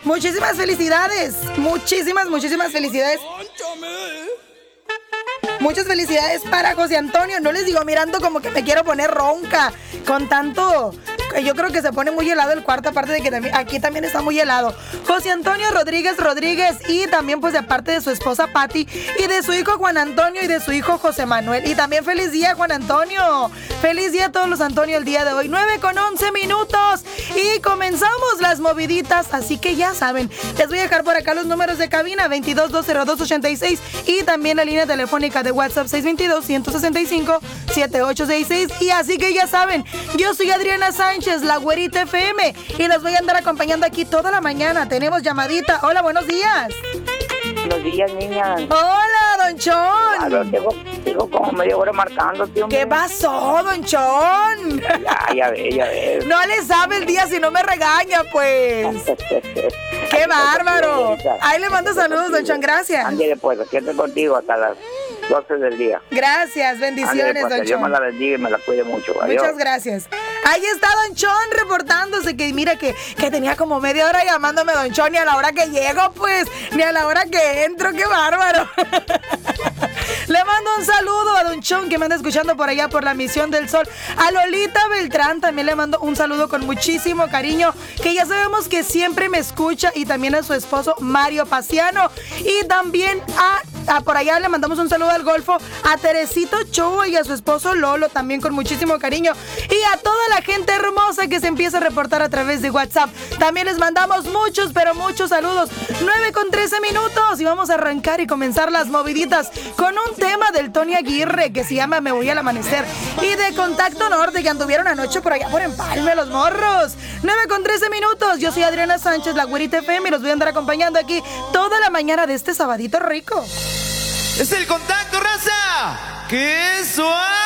Muchísimas felicidades. Muchísimas felicidades. Muchas felicidades para José Antonio. No les digo mirando como que me quiero poner ronca con tanto. Yo creo que se pone muy helado el cuarto, aparte de que aquí también está muy helado. José Antonio Rodríguez y también pues de parte de su esposa Patti y de su hijo Juan Antonio y de su hijo José Manuel. Y también feliz día, Juan Antonio. Feliz día a todos los Antonio el día de hoy. 9:11 y comenzamos las moviditas, así que ya saben, les voy a dejar por acá los números de cabina 22-202-86 y también la línea telefónica de WhatsApp 622-165-7866. Y así que ya saben, yo soy Adriana Sánchez, la Güerita FM, y los voy a andar acompañando aquí toda la mañana. Tenemos llamadita. Hola, buenos días. Buenos días, niña. Hola, Don Chon. Claro, tengo como media hora marcando, tío. ¿Qué pasó, Don Chon? Ya ves. No le sabe el día si no me regaña, pues. ¡Qué bárbaro! Ahí le mando saludos, Don Chon, gracias. Ándale, pues, aquí estoy contigo hasta las 12 del día. Gracias, bendiciones, Ándale, pues, Don Chon. Dios me la bendiga y me la cuide mucho. Adiós. Muchas gracias. Ahí está Don Chon reportándose, que mira que tenía como media hora llamándome Don Chon, ni a la hora que llego, pues, ni a la hora que entro. ¡Qué bárbaro! Le mando un saludo a Don Chon, que me anda escuchando por allá por la Misión del Sol. A Lolita Beltrán también le mando un saludo con muchísimo cariño, que ya sabemos que siempre me escucha, y también a su esposo Mario Paciano. Y también por allá le mandamos un saludo al Golfo, a Teresito Choa y a su esposo Lolo, también con muchísimo cariño. Y a toda la gente hermosa que se empieza a reportar a través de WhatsApp, también les mandamos muchos, pero muchos saludos. 9:13 y vamos a arrancar y comenzar las moviditas con un tema del Tony Aguirre que se llama Me Voy al Amanecer, y de Contacto Norte, que anduvieron anoche por allá por Empalme, los morros. 9:13. Yo soy Adriana Sánchez, la Güerita FM, y los voy a andar acompañando aquí toda la mañana de este sabadito rico. Es el Contacto, raza. ¡Qué suave!